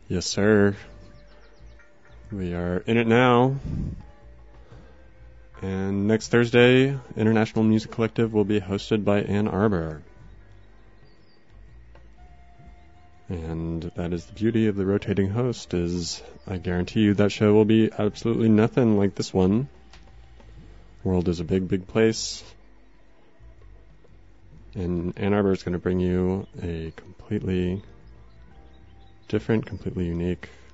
Yes, sir. We are in it now. And next Thursday, International Music Collective will be hosted by Ann Arbor. And that is the beauty of the rotating host, is I guarantee you that show will be absolutely nothing like this one. World is a big, big place. And Ann Arbor is going to bring you a completely different, completely unique